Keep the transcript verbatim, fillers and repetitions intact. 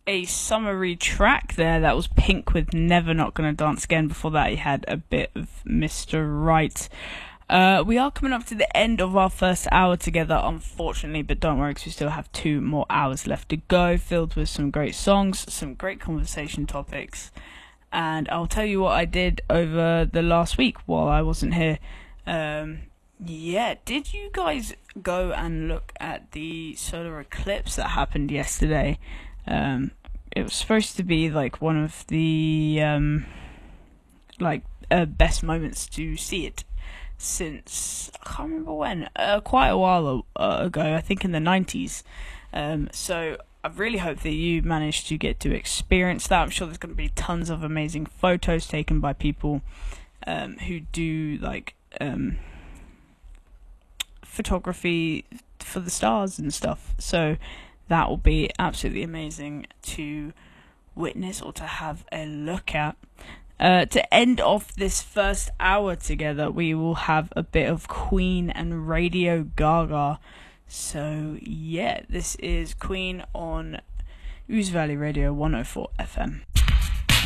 a summery track there. That was Pink with Never Not Gonna Dance Again. Before that, you had a bit of Mister Right. Uh, we are coming up to the end of our first hour together, unfortunately, but don't worry, because we still have two more hours left to go, filled with some great songs, some great conversation topics, and I'll tell you what I did over the last week while I wasn't here. Um, yeah, did you guys go and look at the solar eclipse that happened yesterday? Um, it was supposed to be like one of the um, like uh, best moments to see it since, I can't remember when, uh, quite a while uh, ago, I think in the nineties. Um, so I really hope that you managed to get to experience that. I'm sure there's going to be tons of amazing photos taken by people um, who do like um, photography for the stars and stuff. So that will be absolutely amazing to witness or to have a look at. Uh, to end off this first hour together, we will have a bit of Queen and Radio Gaga. So, yeah, this is Queen on Ooze Valley Radio one oh four F M.